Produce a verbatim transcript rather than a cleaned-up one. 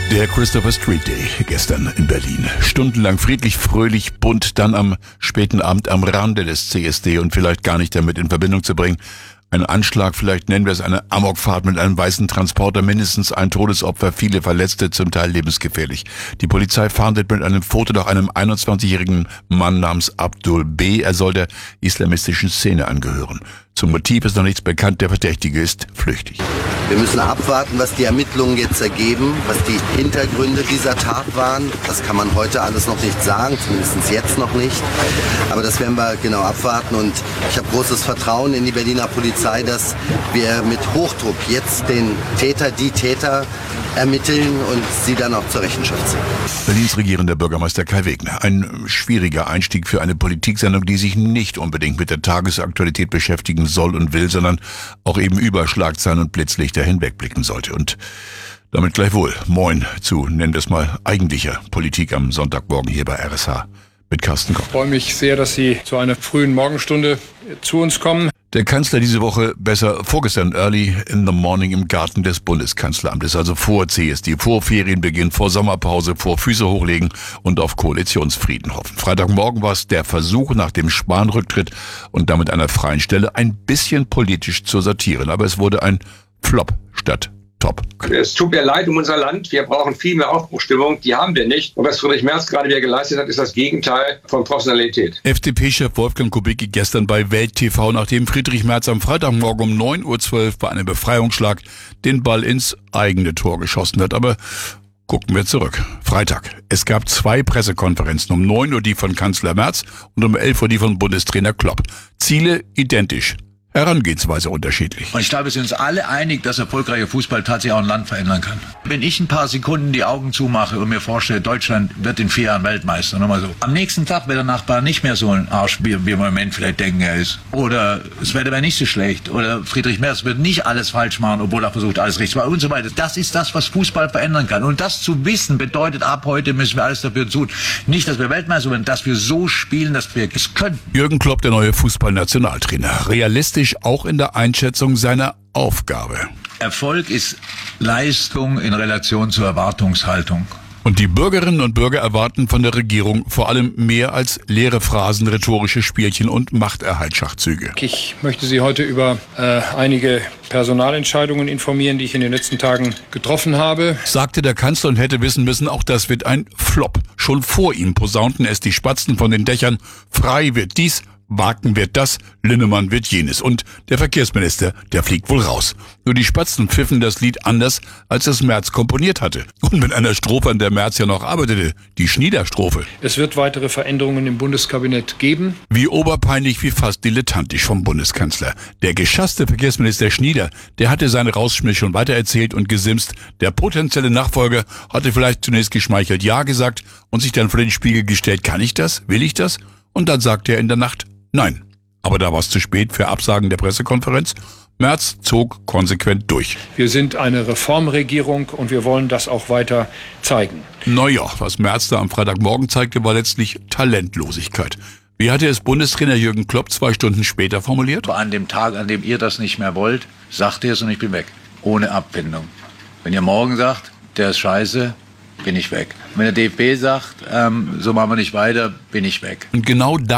Der Christopher Street Day gestern in Berlin. Stundenlang friedlich, fröhlich, bunt, dann am späten Abend am Rande des C S D und vielleicht gar nicht damit in Verbindung zu bringen. Ein Anschlag, vielleicht nennen wir es eine Amokfahrt mit einem weißen Transporter, mindestens ein Todesopfer, viele Verletzte, zum Teil lebensgefährlich. Die Polizei fahndet mit einem Foto nach einem einundzwanzigjährigen Mann namens Abdul B. Er soll der islamistischen Szene angehören. Zum Motiv ist noch nichts bekannt, der Verdächtige ist flüchtig. Wir müssen abwarten, was die Ermittlungen jetzt ergeben, was die Hintergründe dieser Tat waren. Das kann man heute alles noch nicht sagen, zumindest jetzt noch nicht. Aber das werden wir genau abwarten und ich habe großes Vertrauen in die Berliner Polizei, dass wir mit Hochdruck jetzt den Täter, die Täter ermitteln und sie dann auch zur Rechenschaft ziehen. Berlins regierender Bürgermeister Kai Wegner. Ein schwieriger Einstieg für eine Politiksendung, die sich nicht unbedingt mit der Tagesaktualität beschäftigen soll und will, sondern auch eben über Schlagzeilen und Blitzlichter hinwegblicken sollte. Und damit gleichwohl Moin zu, nennen wir es mal, eigentlicher Politik am Sonntagmorgen hier bei R S H mit Carsten Koch. Ich freue mich sehr, dass Sie zu einer frühen Morgenstunde zu uns kommen. Der Kanzler diese Woche, besser vorgestern, early in the morning im Garten des Bundeskanzleramtes, also vor C S D, vor Ferienbeginn, vor Sommerpause, vor Füße hochlegen und auf Koalitionsfrieden hoffen. Freitagmorgen war es der Versuch, nach dem Spahn-Rücktritt und damit einer freien Stelle ein bisschen politisch zu sortieren. Aber es wurde ein Flop statt Top. Es tut mir leid um unser Land. Wir brauchen viel mehr Aufbruchstimmung. Die haben wir nicht. Und was Friedrich Merz gerade wieder geleistet hat, ist das Gegenteil von Professionalität. F D P-Chef Wolfgang Kubicki gestern bei Welt T V, nachdem Friedrich Merz am Freitagmorgen um neun Uhr zwölf bei einem Befreiungsschlag den Ball ins eigene Tor geschossen hat. Aber gucken wir zurück. Freitag. Es gab zwei Pressekonferenzen. Um neun Uhr die von Kanzler Merz und um elf Uhr die von Bundestrainer Klopp. Ziele identisch. Herangehensweise unterschiedlich. Und ich glaube, wir sind uns alle einig, dass erfolgreicher Fußball tatsächlich auch ein Land verändern kann. Wenn ich ein paar Sekunden die Augen zumache und mir vorstelle, Deutschland wird in vier Jahren Weltmeister, nochmal so. Am nächsten Tag wäre der Nachbar nicht mehr so ein Arsch, wie wir im Moment vielleicht denken, er ist. Oder das Wetter wäre nicht so schlecht. Oder Friedrich Merz wird nicht alles falsch machen, obwohl er versucht, alles richtig zu machen und so weiter. Das ist das, was Fußball verändern kann. Und das zu wissen, bedeutet, ab heute müssen wir alles dafür tun. Nicht, dass wir Weltmeister werden, dass wir so spielen, dass wir es können. Jürgen Klopp, der neue Fußballnationaltrainer. Realistisch auch in der Einschätzung seiner Aufgabe. Erfolg ist Leistung in Relation zur Erwartungshaltung. Und die Bürgerinnen und Bürger erwarten von der Regierung vor allem mehr als leere Phrasen, rhetorische Spielchen und Machterhaltschachzüge. Ich möchte Sie heute über äh, einige Personalentscheidungen informieren, die ich in den letzten Tagen getroffen habe. Sagte der Kanzler und hätte wissen müssen, auch das wird ein Flop. Schon vor ihm posaunten es die Spatzen von den Dächern. Frei wird dies, Wagen wird das, Linnemann wird jenes. Und der Verkehrsminister, der fliegt wohl raus. Nur die Spatzen pfiffen das Lied anders, als es Merz komponiert hatte. Und mit einer Strophe, an der Merz ja noch arbeitete, die Schniederstrophe. Es wird weitere Veränderungen im Bundeskabinett geben. Wie oberpeinlich, wie fast dilettantisch vom Bundeskanzler. Der geschasste Verkehrsminister Schnieder, der hatte seine Rausschmiss schon weitererzählt und gesimst. Der potenzielle Nachfolger hatte vielleicht zunächst geschmeichelt Ja gesagt und sich dann vor den Spiegel gestellt, kann ich das? Will ich das? Und dann sagte er in der Nacht, nein, aber da war es zu spät für Absagen der Pressekonferenz. Merz zog konsequent durch. Wir sind eine Reformregierung und wir wollen das auch weiter zeigen. Naja, was Merz da am Freitagmorgen zeigte, war letztlich Talentlosigkeit. Wie hatte es Bundestrainer Jürgen Klopp zwei Stunden später formuliert? An dem Tag, an dem ihr das nicht mehr wollt, sagt ihr es und ich bin weg. Ohne Abfindung. Wenn ihr morgen sagt, der ist scheiße, bin ich weg. Wenn der D F B sagt, ähm, so machen wir nicht weiter, bin ich weg. Und genau da